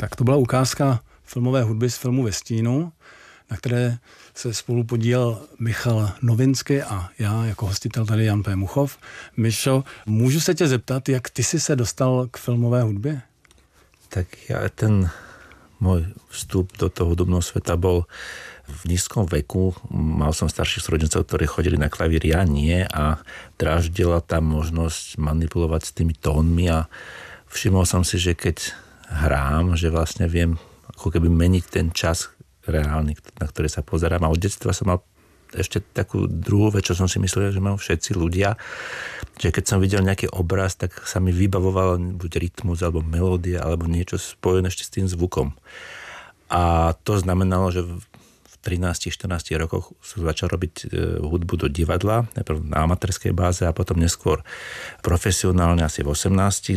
Tak to byla ukázka filmové hudby z filmu Ve stínu, na které se spolu podílel Michal Novinsky a já jako hostitel tady Jan P. Muchov. Mišo, můžu se tě zeptat, jak ty jsi se dostal k filmové hudbě? Tak ten môj vstup do toho hudobného sveta bol v nízkom veku. Mal som starších súrodencov, ktorí chodili na klavír, ja nie, a dráždila tam možnosť manipulovať s tými tónmi a všimol som si, že keď hrám, že vlastne viem ako keby meniť ten čas reálny, na ktorý sa pozerám. A od detstva som mal ešte takú druhú vec, čo som si myslel, že majú všetci ľudia, že keď som videl nejaký obraz, tak sa mi vybavoval buď rytmus, alebo melódia, alebo niečo spojené ešte s tým zvukom. A to znamenalo, že v 13-14 rokoch som začal robiť hudbu do divadla, najprv na amatérskej báze a potom neskôr profesionálne asi v 18-19.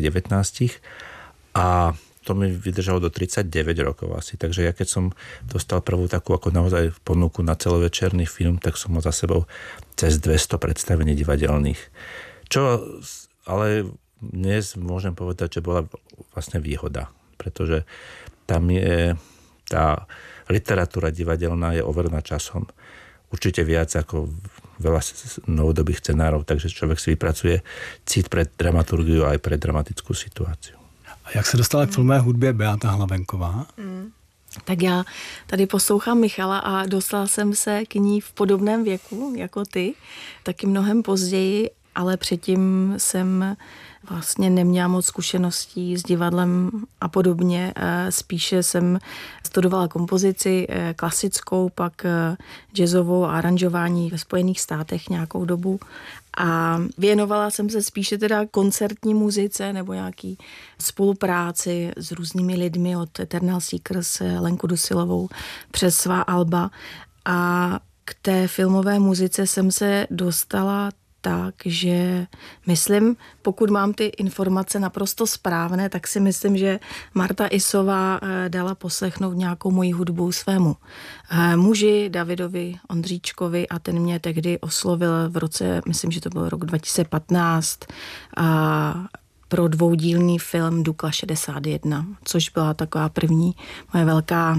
A to mi vydržalo do 39 rokov asi. Takže ja keď som dostal prvú takú ako naozaj ponuku na celovečerný film, tak som mal za sebou cez 200 predstavení divadelných. Čo ale dnes môžem povedať, že bola vlastne výhoda, pretože tam je tá literatúra divadelná je overená časom. Určite viac ako veľa novodobých scenárov, takže človek si vypracuje cít pre dramaturgiu aj pre dramatickú situáciu. A jak se dostala k filmové hudbě Beata Hlavenková? Tak já tady poslouchám Michala a dostala jsem se k ní v podobném věku jako ty, taky mnohem později, ale předtím jsem vlastně neměla moc zkušeností s divadlem a podobně. Spíše jsem studovala kompozici klasickou, pak jazzovou a aranžování ve Spojených státech nějakou dobu. A věnovala jsem se spíše teda koncertní muzice nebo nějaký spolupráci s různými lidmi od Eternal Seekers, Lenku Dusilovou přes svá alba. A k té filmové muzice jsem se dostala tak, že myslím, pokud mám ty informace naprosto správné, tak si myslím, že Marta Isová dala poslechnout nějakou moji hudbu svému muži Davidovi Ondříčkovi a ten mě tehdy oslovil v roce, myslím, že to byl rok 2015, pro dvoudílný film Dukla 61, což byla taková první moje velká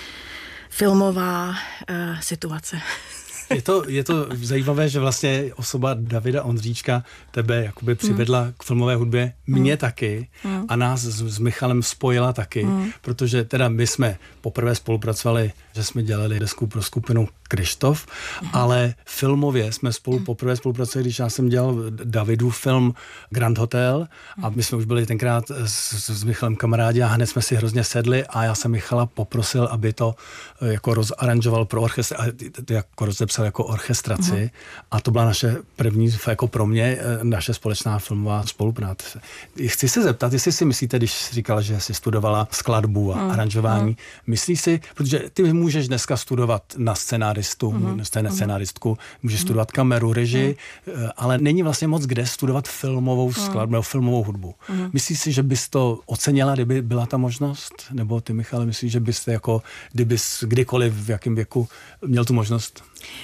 filmová situace. Je to zajímavé, že vlastně osoba Davida Ondříčka tebe jakoby přivedla k filmové hudbě, mě taky a nás s Michalem spojila taky, protože teda my jsme poprvé spolupracovali, že jsme dělali desku pro skupinu Krištof, ale filmově jsme poprvé spolupracovali, když já jsem dělal Davidův film Grand Hotel a my jsme už byli tenkrát s Michalem kamarádi a hned jsme si hrozně sedli a já jsem Michala poprosil, aby to jako rozaranžoval pro orchestr a jako rozepsal jako orchestraci a to byla naše první, jako pro mě, naše společná filmová spolupráce. Chci se zeptat, jestli si myslíte, když říkala, že jsi studovala skladbu a aranžování, myslíš si, protože ty můžeš dneska studovat na scenáristku, můžeš studovat kameru, režii, ale není vlastně moc kde studovat filmovou skladbu nebo filmovou hudbu. Myslíš si, že bys to ocenila, kdyby byla ta možnost? Nebo ty, Michale, myslíš, že bys jako, kdybys kdykoliv, v jakém věku měl tu možnost?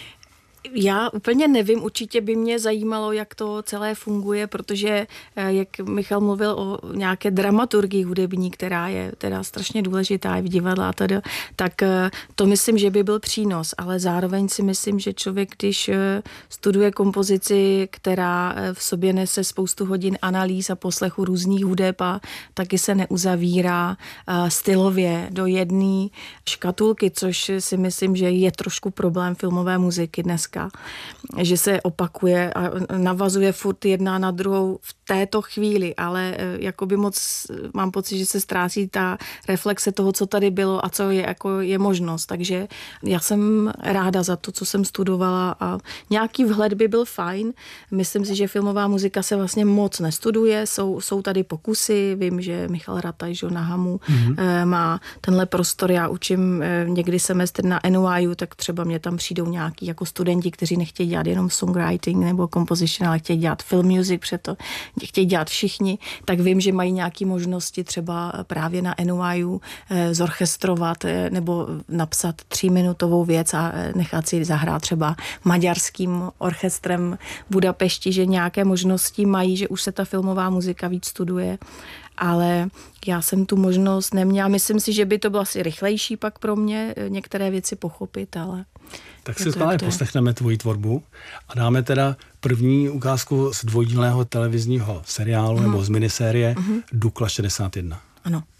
Já úplně nevím, určitě by mě zajímalo, jak to celé funguje, protože jak Michal mluvil o nějaké dramaturgii hudební, která je teda strašně důležitá i v divadle a teda, tak to myslím, že by byl přínos, ale zároveň si myslím, že člověk, když studuje kompozici, která v sobě nese spoustu hodin analýz a poslechu různých hudeb a taky se neuzavírá stylově do jedné škatulky, což si myslím, že je trošku problém filmové muziky dneska, že se opakuje a navazuje furt jedna na druhou v této chvíli, ale jakoby moc mám pocit, že se ztrácí ta reflexe toho, co tady bylo a co je, jako je možnost. Takže já jsem ráda za to, co jsem studovala a nějaký vhled by byl fajn. Myslím si, že filmová muzika se vlastně moc nestuduje, jsou tady pokusy, vím, že Michal Rataj na Hamu má tenhle prostor, já učím někdy semestr na NYU, tak třeba mě tam přijdou nějaký jako studenti, kteří nechtějí dělat jenom songwriting nebo composition, ale chtějí dělat film music, proto chtějí dělat všichni, tak vím, že mají nějaké možnosti třeba právě na NYU zorchestrovat nebo napsat 3minutovou věc a nechat si zahrát třeba maďarským orchestrem v Budapešti, že nějaké možnosti mají, že už se ta filmová muzika víc studuje. ale já jsem tu možnost neměla. Myslím si, že by to bylo asi rychlejší pak pro mě některé věci pochopit, ale... Tak si právě poslechneme tvoji tvorbu a dáme teda první ukázku z dvoudílného televizního seriálu nebo z minisérie Dukla 61. Ano.